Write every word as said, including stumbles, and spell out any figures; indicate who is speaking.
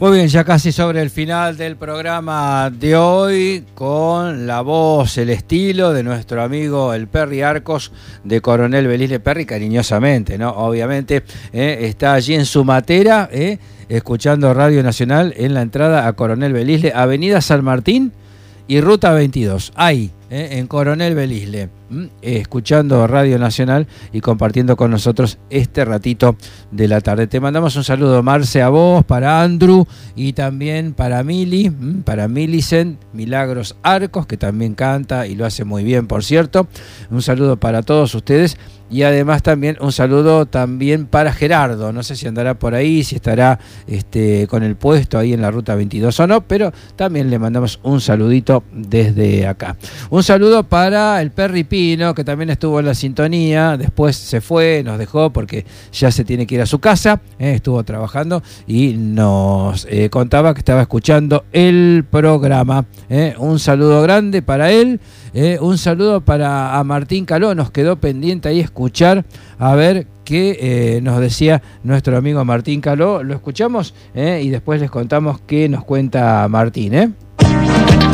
Speaker 1: Muy bien, ya casi sobre el final del programa de hoy, con la voz, el estilo de nuestro amigo el Perry Arcos de Coronel Belisle. Perry, cariñosamente, ¿no? Obviamente, eh, está allí en su matera, eh, escuchando Radio Nacional en la entrada a Coronel Belisle, Avenida San Martín y Ruta veintidós. Ahí, eh, en Coronel Belisle, eh, escuchando Radio Nacional y compartiendo con nosotros este ratito de la tarde. Te mandamos un saludo, Marce, a vos, para Andrew y también para Mili, para Millicent Milagros Arcos, que también canta y lo hace muy bien, por cierto. Un saludo para todos ustedes. Y además también un saludo también para Gerardo. No sé si andará por ahí, si estará este, con el puesto ahí en la Ruta veintidós o no, pero también le mandamos un saludito desde acá. Un saludo para el Perry Pino, que también estuvo en la sintonía. Después se fue, nos dejó porque ya se tiene que ir a su casa. Eh, estuvo trabajando y nos eh, contaba que estaba escuchando el programa. Eh, un saludo grande para él. Eh, un saludo para a Martín Caló, nos quedó pendiente ahí escuchar a ver qué eh, nos decía nuestro amigo Martín Caló. Lo escuchamos eh, y después les contamos qué nos cuenta Martín, ¿eh?